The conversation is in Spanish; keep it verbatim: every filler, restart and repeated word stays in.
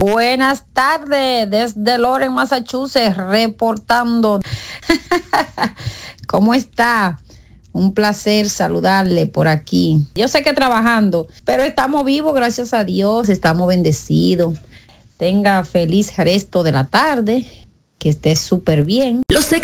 Buenas tardes, desde Lawrence, Massachusetts, reportando. ¿Cómo está? Un placer saludarle por aquí. Yo sé que trabajando, pero estamos vivos, gracias a Dios, estamos bendecidos. Tenga feliz resto de la tarde, que esté súper bien. Los